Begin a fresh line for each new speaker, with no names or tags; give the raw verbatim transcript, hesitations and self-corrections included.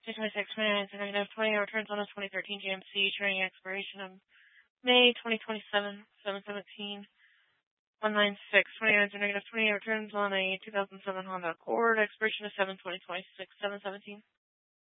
two twenty-six, twenty-nine, negative twenty, returns on a twenty thirteen G M C, trading expiration of May twenty twenty-seven, seven seventeen, one ninety-six, twenty-nine, negative twenty, returns on a two thousand seven Honda Accord, expiration of seven twenty twenty-six, seven seventeen.